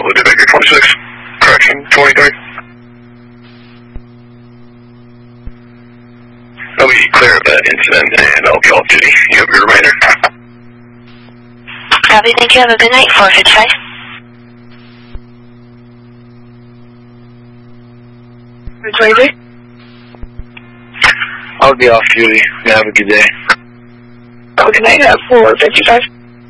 Lieutenant Baker 26. Correction, 23. I'll be clear of that incident and I'll be off duty. You have your reminder. Copy, thank you. Have a good night, 455. I'll be off duty. Have a good day. Have a good night at 455.